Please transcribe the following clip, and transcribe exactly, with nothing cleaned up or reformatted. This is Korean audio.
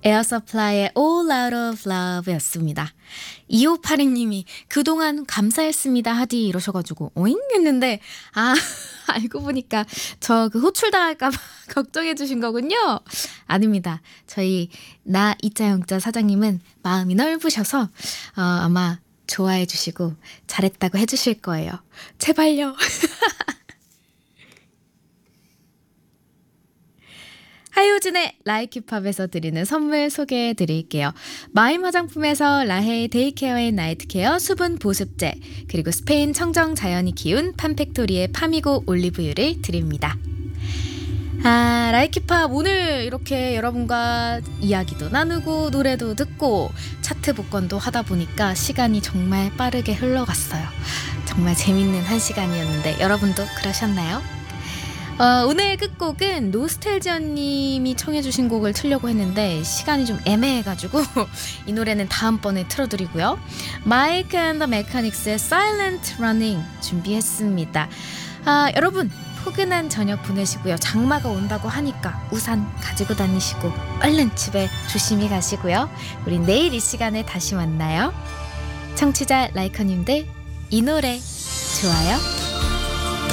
에어서플라이의 All Out of Love 였습니다. 이오팔이 님이 그동안 감사했습니다 하디 이러셔가지고 오잉 했는데 아 알고 보니까 저 그 호출당할까봐 걱정해 주신 거군요. 아닙니다. 저희 나 이자 영자 사장님은 마음이 넓으셔서 어, 아마 좋아해 주시고 잘했다고 해주실 거예요. 제발요. 하이오진의 라이큐팝에서 드리는 선물 소개해 드릴게요. 마임 화장품에서 라헤이 데이케어 앤 나이트케어 수분 보습제, 그리고 스페인 청정 자연이 키운 팜팩토리의 파미고 올리브유를 드립니다. 아, 라이큐팝 오늘 이렇게 여러분과 이야기도 나누고 노래도 듣고 차트 복권도 하다 보니까 시간이 정말 빠르게 흘러갔어요. 정말 재밌는 한 시간이었는데 여러분도 그러셨나요? 어, 오늘 끝곡은 노스텔지어님이 청해주신 곡을 틀려고 했는데 시간이 좀 애매해가지고 이 노래는 다음번에 틀어드리고요. 마이크 앤 더 메카닉스의 Silent Running 준비했습니다. 아, 여러분 포근한 저녁 보내시고요. 장마가 온다고 하니까 우산 가지고 다니시고 얼른 집에 조심히 가시고요. 우린 내일 이 시간에 다시 만나요. 청취자 라이커님들 이 노래 좋아요?